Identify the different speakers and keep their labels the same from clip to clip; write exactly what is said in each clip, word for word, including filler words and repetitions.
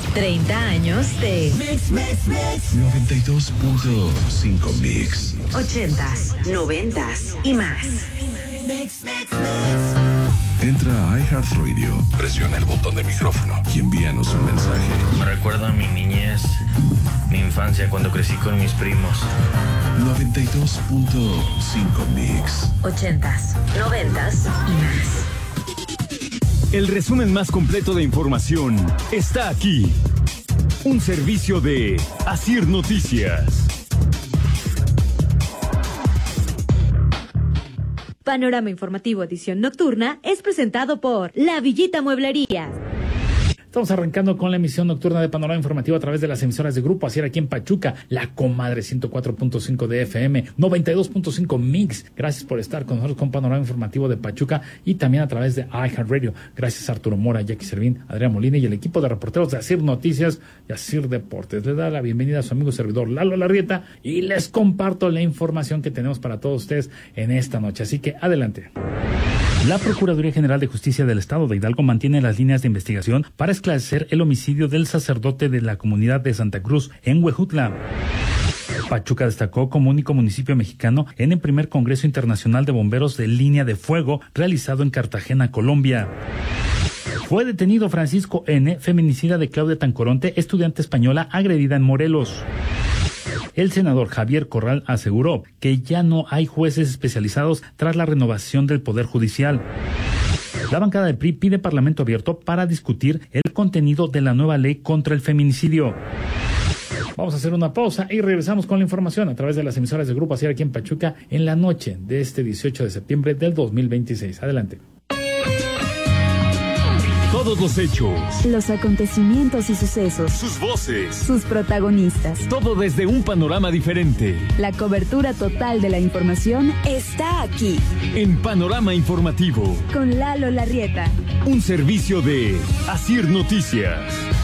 Speaker 1: treinta años de
Speaker 2: Mix, Mix, Mix. noventa y dos punto cinco Mix.
Speaker 1: ochentas, noventas y más.
Speaker 2: Mix, Mix, Mix. Entra a iHeartRadio, presiona el botón de micrófono y envíanos un mensaje.
Speaker 3: Me recuerda a mi niñez, mi infancia cuando crecí con mis primos.
Speaker 2: noventa y dos punto cinco Mix.
Speaker 1: ochentas, noventas y más.
Speaker 4: El resumen más completo de información está aquí. Un servicio de Asir Noticias.
Speaker 5: Panorama Informativo Edición Nocturna es presentado por La Villita Mueblería.
Speaker 6: Estamos arrancando con la emisión nocturna de Panorama Informativo a través de las emisoras de Grupo Asir aquí en Pachuca, La Comadre ciento cuatro punto cinco de F M, noventa y dos punto cinco Mix. Gracias por estar con nosotros con Panorama Informativo de Pachuca y también a través de iHeartRadio. Gracias a Arturo Mora, Jackie Servín, Adrián Molina y el equipo de reporteros de Asir Noticias y Asir Deportes. Les da la bienvenida a su amigo servidor Lalo Larrieta y les comparto la información que tenemos para todos ustedes en esta noche. Así que adelante. La Procuraduría General de Justicia del Estado de Hidalgo mantiene las líneas de investigación para esclarecer el homicidio del sacerdote de la comunidad de Santa Cruz en Huejutla. Pachuca destacó como único municipio mexicano en el primer Congreso Internacional de Bomberos de Línea de Fuego realizado en Cartagena, Colombia. Fue detenido Francisco N., feminicida de Claudia Tancoronte, estudiante española agredida en Morelos. El senador Javier Corral aseguró que ya no hay jueces especializados tras la renovación del Poder Judicial. La bancada del P R I pide Parlamento abierto para discutir el contenido de la nueva ley contra el feminicidio. Vamos a hacer una pausa y regresamos con la información a través de las emisoras de Grupo Asir aquí en Pachuca en la noche de este dieciocho de septiembre del dos mil veintiséis. Adelante.
Speaker 4: Todos los hechos,
Speaker 7: los acontecimientos y sucesos,
Speaker 4: sus voces,
Speaker 7: sus protagonistas.
Speaker 4: Todo desde un panorama diferente.
Speaker 7: La cobertura total de la información está aquí.
Speaker 4: En Panorama Informativo.
Speaker 7: Con Lalo Larrieta.
Speaker 4: Un servicio de Asir Noticias.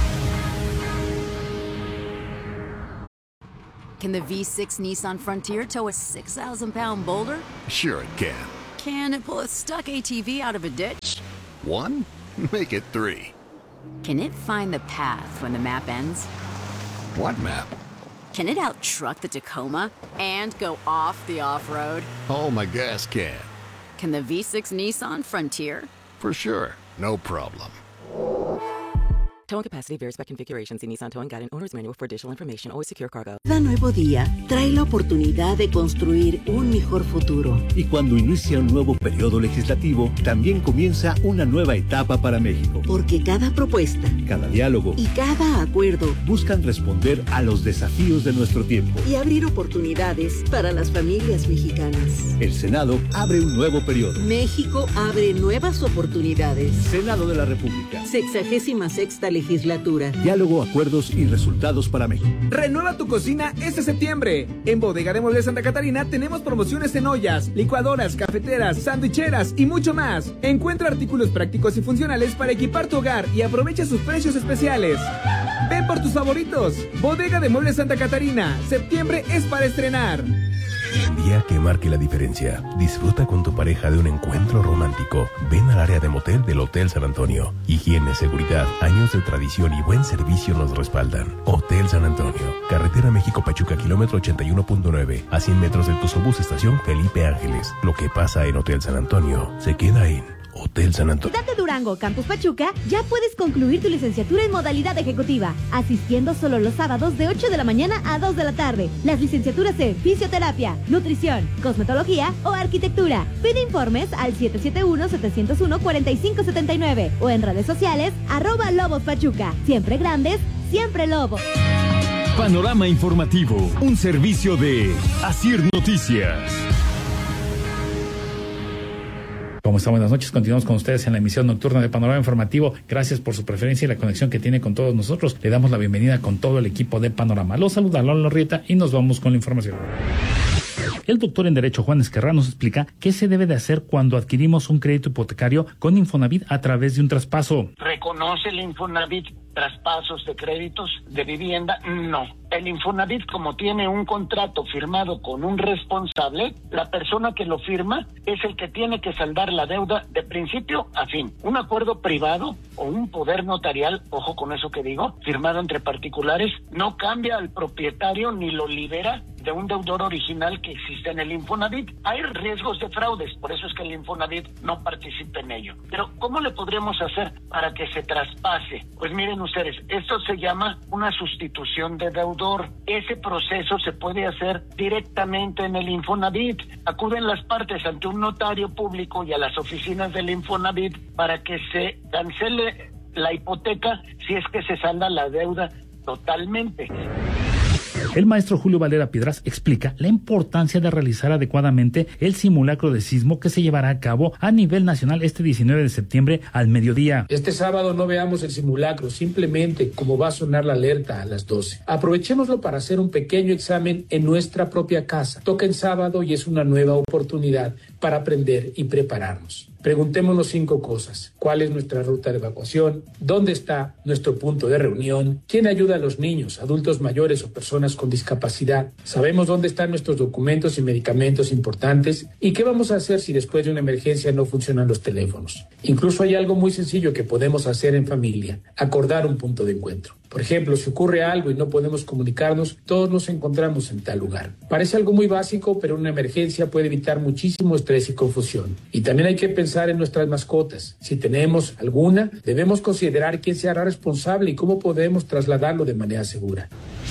Speaker 8: Can the V six Nissan Frontier tow a six thousand pound boulder?
Speaker 9: Sure it can.
Speaker 8: Can it pull a stuck A T V out of a ditch?
Speaker 9: One? Make it three.
Speaker 8: Can it find the path when the map ends?
Speaker 9: What map?
Speaker 8: Can it out-truck the Tacoma and go off the off-road?
Speaker 9: Oh, my gas can.
Speaker 8: Can the V six Nissan Frontier?
Speaker 9: For sure. No problem.
Speaker 10: Towing capacity varies by configuration. See Nissan Towing Guide and Owner's Manual for additional information. Always secure cargo.
Speaker 11: Cada nuevo día trae la oportunidad de construir un mejor futuro.
Speaker 12: Y cuando inicia un nuevo periodo legislativo, también comienza una nueva etapa para México.
Speaker 11: Porque cada propuesta,
Speaker 12: cada diálogo
Speaker 11: y cada acuerdo
Speaker 12: buscan responder a los desafíos de nuestro tiempo
Speaker 11: y abrir oportunidades para las familias mexicanas.
Speaker 12: El Senado abre un nuevo periodo.
Speaker 11: México abre nuevas oportunidades.
Speaker 12: Senado de la República.
Speaker 11: Sexagésima sexta legislatura.
Speaker 12: Diálogo, acuerdos y resultados para México.
Speaker 13: Renueva tu cocina este septiembre. En Bodega de Muebles Santa Catarina tenemos promociones en ollas, licuadoras, cafeteras, sandwicheras y mucho más. Encuentra artículos prácticos y funcionales para equipar tu hogar y aprovecha sus precios especiales. Ven por tus favoritos. Bodega de Muebles Santa Catarina. Septiembre es para estrenar.
Speaker 14: El día que marque la diferencia. Disfruta con tu pareja de un encuentro romántico. Ven al área de motel del Hotel San Antonio. Higiene, seguridad, años de tradición y buen servicio nos respaldan. Hotel San Antonio. Carretera México-Pachuca, kilómetro ochenta y uno punto nueve. A cien metros del Tuzobús, estación Felipe Ángeles. Lo que pasa en Hotel San Antonio se queda en Hotel San Antonio.
Speaker 5: Ciudad de Durango, Campus Pachuca, ya puedes concluir tu licenciatura en modalidad ejecutiva, asistiendo solo los sábados de ocho de la mañana a dos de la tarde. Las licenciaturas en fisioterapia, nutrición, cosmetología o arquitectura. Pide informes al siete siete uno, siete cero uno, cuatro cinco siete nueve o en redes sociales, arroba Lobos Pachuca. Siempre grandes, siempre Lobos.
Speaker 4: Panorama Informativo, un servicio de Asir Noticias.
Speaker 6: ¿Cómo están? Buenas noches. Continuamos con ustedes en la emisión nocturna de Panorama Informativo. Gracias por su preferencia y la conexión que tiene con todos nosotros. Le damos la bienvenida con todo el equipo de Panorama. Los saluda Lalo Larrieta y nos vamos con la información. El doctor en Derecho Juan Esquerra nos explica qué se debe de hacer cuando adquirimos un crédito hipotecario con Infonavit a través de un traspaso.
Speaker 15: Reconoce el Infonavit traspasos de créditos de vivienda, no. El Infonavit, como tiene un contrato firmado con un responsable, la persona que lo firma es el que tiene que saldar la deuda de principio a fin. Un acuerdo privado o un poder notarial, ojo con eso que digo, firmado entre particulares, no cambia al propietario ni lo libera de un deudor original que existe en el Infonavit. Hay riesgos de fraudes, por eso es que el Infonavit no participa en ello. Pero, ¿cómo le podríamos hacer para que se traspase? Pues miren ustedes, esto se llama una sustitución de deudor. Ese proceso se puede hacer directamente en el Infonavit. Acuden las partes ante un notario público y a las oficinas del Infonavit para que se cancele la hipoteca si es que se salda la deuda totalmente.
Speaker 6: El maestro Julio Valera Piedras explica la importancia de realizar adecuadamente el simulacro de sismo que se llevará a cabo a nivel nacional este diecinueve de septiembre al mediodía.
Speaker 16: Este sábado no veamos el simulacro, simplemente como va a sonar la alerta a las doce. Aprovechémoslo para hacer un pequeño examen en nuestra propia casa. Toca en sábado y es una nueva oportunidad para aprender y prepararnos. Preguntémonos cinco cosas. ¿Cuál es nuestra ruta de evacuación? ¿Dónde está nuestro punto de reunión? ¿Quién ayuda a los niños, adultos mayores o personas con discapacidad? ¿Sabemos dónde están nuestros documentos y medicamentos importantes? ¿Y qué vamos a hacer si después de una emergencia no funcionan los teléfonos? Incluso hay algo muy sencillo que podemos hacer en familia: acordar un punto de encuentro. Por ejemplo, si ocurre algo y no podemos comunicarnos, todos nos encontramos en tal lugar. Parece algo muy básico, pero una emergencia puede evitar muchísimo estrés y confusión. Y también hay que pensar en nuestras mascotas. Si tenemos alguna, debemos considerar quién se hará responsable y cómo podemos trasladarlo de manera segura.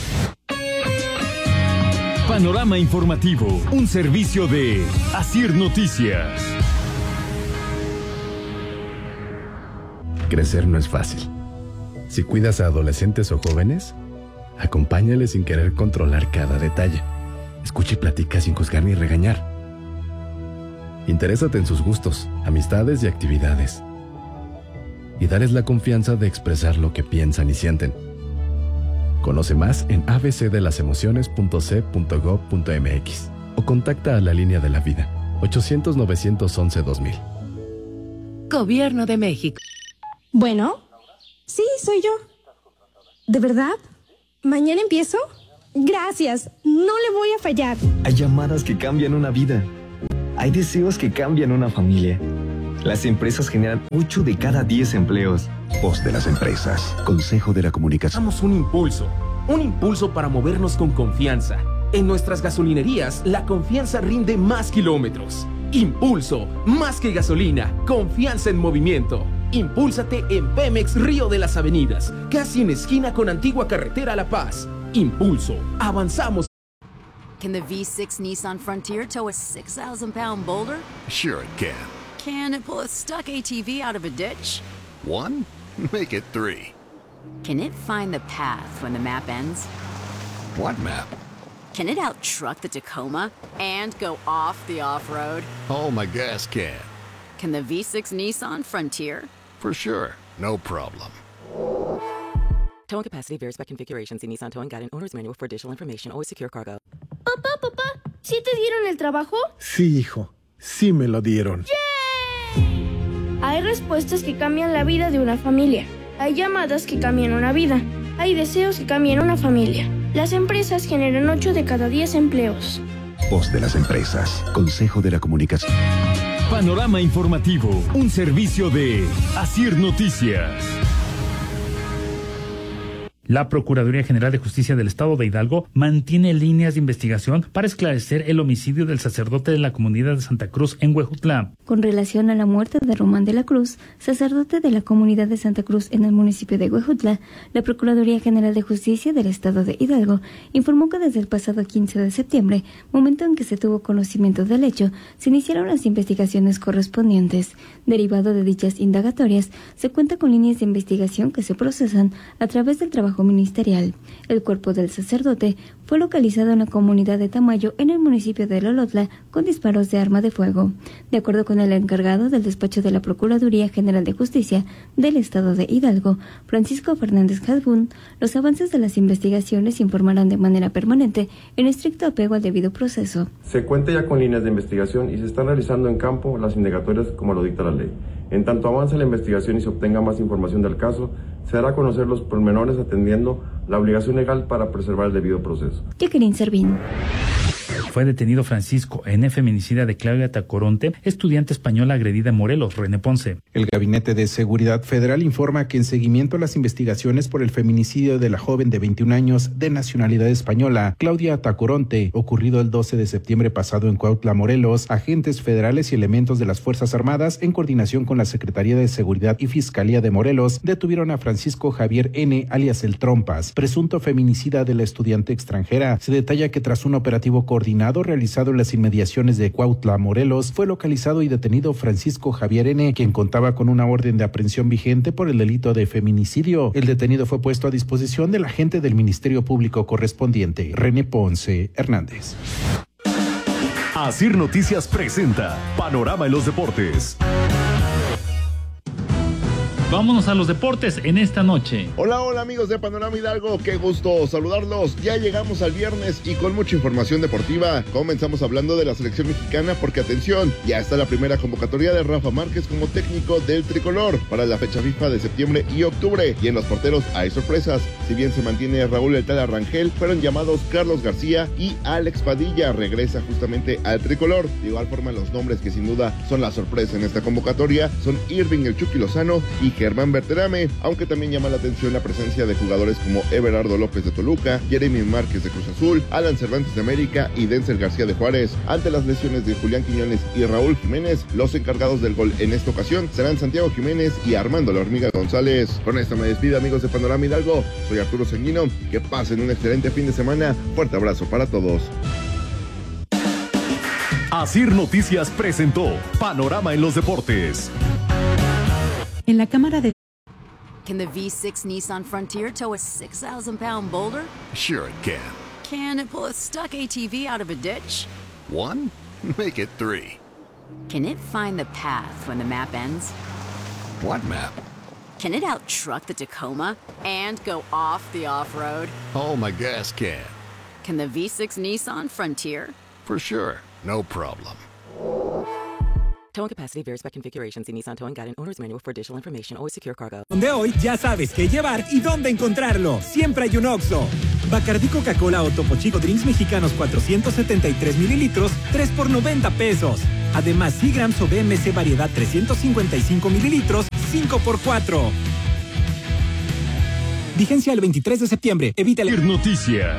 Speaker 4: Panorama Informativo, un servicio de Asir Noticias.
Speaker 14: Crecer no es fácil. Si cuidas a adolescentes o jóvenes, acompáñales sin querer controlar cada detalle. Escucha y platica sin juzgar ni regañar. Interésate en sus gustos, amistades y actividades. Y darles la confianza de expresar lo que piensan y sienten. Conoce más en a b c de las emociones punto c punto gob punto m x o contacta a la línea de la vida ochocientos, novecientos once, dos mil.
Speaker 17: Gobierno de México.
Speaker 18: Bueno, sí, soy yo. ¿De verdad? ¿Mañana empiezo? Gracias, no le voy a fallar.
Speaker 19: Hay llamadas que cambian una vida. Hay deseos que cambian una familia. Las empresas generan ocho de cada diez empleos.
Speaker 20: Voz de las empresas. Consejo de la Comunicación.
Speaker 21: Damos un impulso. Un impulso para movernos con confianza. En nuestras gasolinerías, la confianza rinde más kilómetros. Impulso, más que gasolina, confianza en movimiento. Impúlsate en Pemex Río de las Avenidas, casi en esquina con Antigua Carretera La Paz. Impulso, avanzamos.
Speaker 8: Can the V six Nissan Frontier tow a six thousand pound boulder?
Speaker 9: Sure it can.
Speaker 8: Can it pull a stuck A T V out of a ditch?
Speaker 9: One? Make it three.
Speaker 8: Can it find the path when the map ends?
Speaker 9: What map?
Speaker 8: Can it out-truck the Tacoma and go off the off-road?
Speaker 9: Oh, my gas can.
Speaker 8: Can the V six Nissan Frontier?
Speaker 9: For sure. No problem.
Speaker 10: Towing capacity varies by configuration. See Nissan Towing Guide and Owner's Manual for additional information. Always secure cargo.
Speaker 18: Papá, papá, ¿sí te dieron el trabajo?
Speaker 22: Sí, hijo. Sí me lo dieron.
Speaker 18: ¡Yay! Hay respuestas que cambian la vida de una familia. Hay llamadas que cambian una vida. Hay deseos que cambian una familia. Las empresas generan ocho de cada diez empleos.
Speaker 20: Voz de las empresas. Consejo de la Comunicación.
Speaker 4: Panorama Informativo, un servicio de Asir Noticias.
Speaker 6: La Procuraduría General de Justicia del Estado de Hidalgo mantiene líneas de investigación para esclarecer el homicidio del sacerdote de la comunidad de Santa Cruz en Huejutla.
Speaker 5: Con relación a la muerte de Román de la Cruz, sacerdote de la comunidad de Santa Cruz en el municipio de Huejutla, la Procuraduría General de Justicia del Estado de Hidalgo informó que desde el pasado quince de septiembre, momento en que se tuvo conocimiento del hecho, se iniciaron las investigaciones correspondientes. Derivado de dichas indagatorias, se cuenta con líneas de investigación que se procesan a través del trabajo ministerial. El cuerpo del sacerdote fue localizado en la comunidad de Tamayo, en el municipio de Lolotla, con disparos de arma de fuego. De acuerdo con el encargado del despacho de la Procuraduría General de Justicia del Estado de Hidalgo, Francisco Fernández Jazbún, los avances de las investigaciones se informarán de manera permanente en estricto apego al debido proceso.
Speaker 23: Se cuenta ya con líneas de investigación y se están realizando en campo las indagatorias como lo dicta la ley. En tanto avance la investigación y se obtenga más información del caso, Se dará a conocer los pormenores atendiendo la obligación legal para preservar el debido proceso.
Speaker 1: Jacqueline Servín.
Speaker 6: Fue detenido Francisco N., feminicida de Claudia Tacoronte, estudiante española agredida en Morelos. René Ponce.
Speaker 2: El Gabinete de Seguridad Federal informa que en seguimiento a las investigaciones por el feminicidio de la joven de veintiún años de nacionalidad española, Claudia Tacoronte, ocurrido el doce de septiembre pasado en Cuautla, Morelos, agentes federales y elementos de las Fuerzas Armadas, en coordinación con la Secretaría de Seguridad y Fiscalía de Morelos, detuvieron a Francisco Javier N., alias El Trompas, presunto feminicida de la estudiante extranjera. Se detalla que tras un operativo coordinado realizado en las inmediaciones de Cuautla, Morelos, fue localizado y detenido Francisco Javier N., quien contaba con una orden de aprehensión vigente por el delito de feminicidio. El detenido fue puesto a disposición del agente del Ministerio Público correspondiente. René Ponce Hernández.
Speaker 4: Asir Noticias presenta Panorama en los Deportes.
Speaker 6: Vámonos a los deportes en esta noche.
Speaker 3: Hola, hola amigos de Panorama Hidalgo, qué gusto saludarlos. Ya llegamos al viernes y con mucha información deportiva. Comenzamos hablando de la selección mexicana porque atención, ya está la primera convocatoria de Rafa Márquez como técnico del tricolor para la fecha FIFA de septiembre y octubre. Y en los porteros hay sorpresas. Si bien se mantiene Raúl El Tala Rangel, fueron llamados Carlos García y Alex Padilla. Regresa justamente al tricolor. De igual forma, los nombres que sin duda son la sorpresa en esta convocatoria son Irving El Chucky Lozano y Germán Berterame, aunque también llama la atención la presencia de jugadores como Everardo López de Toluca, Jeremy Márquez de Cruz Azul, Alan Cervantes de América y Denzel García de Juárez. Ante las lesiones de Julián Quiñones y Raúl Jiménez, los encargados del gol en esta ocasión serán Santiago Jiménez y Armando La Hormiga González. Con esto me despido, amigos de Panorama Hidalgo. Soy Arturo Sanguino. Que pasen un excelente fin de semana. Fuerte abrazo para todos.
Speaker 4: Asir Noticias presentó Panorama en los Deportes.
Speaker 1: En la Cámara de
Speaker 8: Can the V six Nissan Frontier tow a six thousand pound boulder?
Speaker 9: Sure it can.
Speaker 8: Can it pull a stuck A T V out of a ditch?
Speaker 9: One? Make it three.
Speaker 8: Can it find the path when the map ends?
Speaker 9: What map?
Speaker 8: Can it out-truck the Tacoma and go off the off-road?
Speaker 9: Oh, my gas can.
Speaker 8: Can the V six Nissan Frontier?
Speaker 9: For sure. No problem.
Speaker 10: Towing capacity varies by configuration. See Nissan Towing Guide and Owner's Manual for additional information. Always secure cargo.
Speaker 24: Donde hoy ya sabes qué llevar y dónde encontrarlo. Siempre hay un Oxxo. Bacardí Coca-Cola o Topo Chico Drinks mexicanos cuatrocientos setenta y tres mililitros, tres por noventa pesos. Además, Seagrams o B M C variedad trescientos cincuenta y cinco mililitros, cinco por cuatro. Vigencia el veintitrés de septiembre. Evita el...
Speaker 4: Noticias.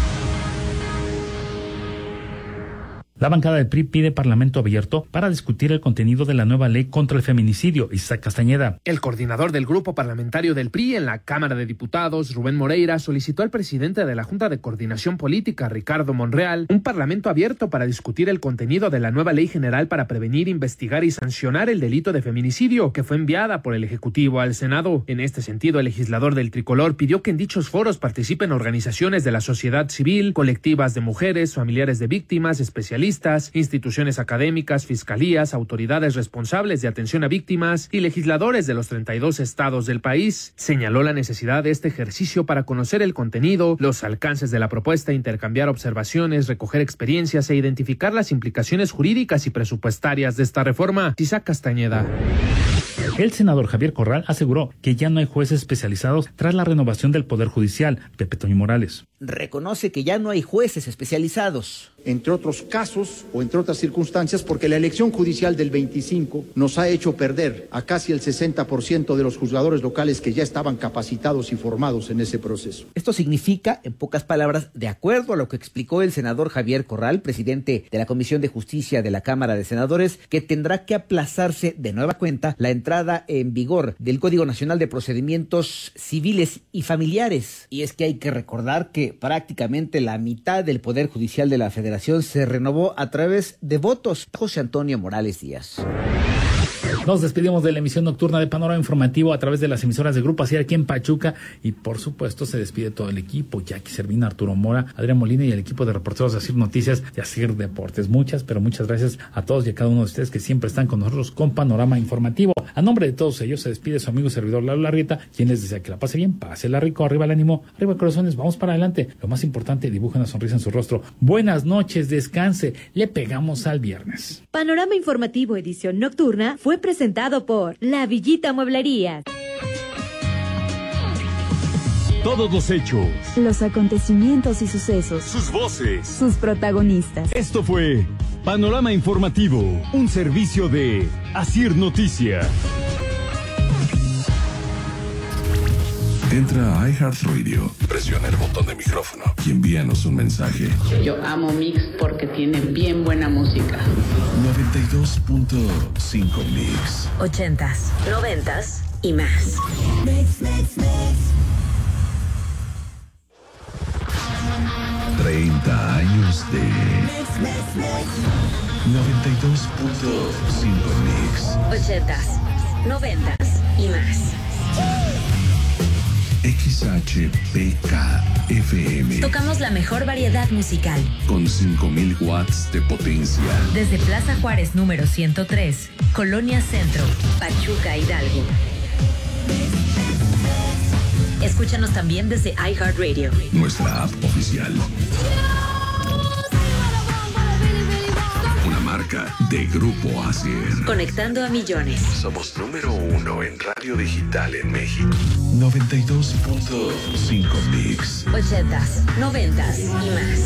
Speaker 6: La bancada del P R I pide parlamento abierto para discutir el contenido de la nueva ley contra el feminicidio. Isaac Castañeda.
Speaker 25: El coordinador del grupo parlamentario del P R I en la Cámara de Diputados, Rubén Moreira, solicitó al presidente de la Junta de Coordinación Política, Ricardo Monreal, un parlamento abierto para discutir el contenido de la nueva ley general para prevenir, investigar y sancionar el delito de feminicidio, que fue enviada por el Ejecutivo al Senado. En este sentido, el legislador del Tricolor pidió que en dichos foros participen organizaciones de la sociedad civil, colectivas de mujeres, familiares de víctimas, especialistas, instituciones académicas, fiscalías, autoridades responsables de atención a víctimas y legisladores de los treinta y dos estados del país. Señaló la necesidad de este ejercicio para conocer el contenido, los alcances de la propuesta, intercambiar observaciones, recoger experiencias e identificar las implicaciones jurídicas y presupuestarias de esta reforma. Isaac Castañeda.
Speaker 6: El senador Javier Corral aseguró que ya no hay jueces especializados tras la renovación del Poder Judicial. Pepe Toño Morales.
Speaker 26: Reconoce que ya no hay jueces especializados.
Speaker 27: Entre otros casos o entre otras circunstancias, porque la elección judicial del veinticinco nos ha hecho perder a casi el sesenta por ciento de los juzgadores locales que ya estaban capacitados y formados en ese proceso.
Speaker 26: Esto significa, en pocas palabras, de acuerdo a lo que explicó el senador Javier Corral, presidente de la Comisión de Justicia de la Cámara de Senadores, que tendrá que aplazarse de nueva cuenta la entrada en vigor del Código Nacional de Procedimientos Civiles y Familiares. Y es que hay que recordar que prácticamente la mitad del Poder Judicial de la Federación se renovó a través de votos. José Antonio Morales Díaz.
Speaker 6: Nos despedimos de la emisión nocturna de Panorama Informativo a través de las emisoras de Grupo Asir aquí en Pachuca, y por supuesto se despide todo el equipo: Jackie Servín, Arturo Mora, Adrián Molina y el equipo de reporteros de Asir Noticias y Asir Deportes. Muchas, pero muchas gracias a todos y a cada uno de ustedes que siempre están con nosotros con Panorama Informativo. A nombre de todos ellos se despide su amigo y servidor Lalo Larrieta, quien les desea que la pase bien, pásela rico, arriba el ánimo, arriba corazones, vamos para adelante. Lo más importante, dibuja una sonrisa en su rostro. Buenas noches, descanse, le pegamos al viernes.
Speaker 5: Panorama Informativo edición nocturna fue presentado por La Villita Mueblería.
Speaker 4: Todos los hechos,
Speaker 7: los acontecimientos y sucesos,
Speaker 4: sus voces,
Speaker 7: sus protagonistas.
Speaker 4: Esto fue Panorama Informativo, un servicio de Asir Noticias.
Speaker 11: Entra a iHeartRadio, presiona el botón de micrófono y envíanos un mensaje.
Speaker 12: Yo amo Mix porque tiene bien buena música.
Speaker 11: noventa y dos punto cinco Mix.
Speaker 13: Ochentas, noventas y más.
Speaker 11: Mix, mix, mix. treinta años de noventa y dos punto cinco Mix.
Speaker 13: Ochentas, noventas y más.
Speaker 11: X H P K F M.
Speaker 13: Tocamos la mejor variedad musical.
Speaker 11: Con cinco mil watts de potencia.
Speaker 13: Desde Plaza Juárez número ciento tres, Colonia Centro, Pachuca, Hidalgo. Escúchanos también desde iHeartRadio.
Speaker 11: Nuestra app oficial. Una marca de Grupo Asir.
Speaker 13: Conectando a millones.
Speaker 11: Somos número uno en radio digital en México. noventa y dos punto cinco Mix.
Speaker 13: Ochentas, noventas y más.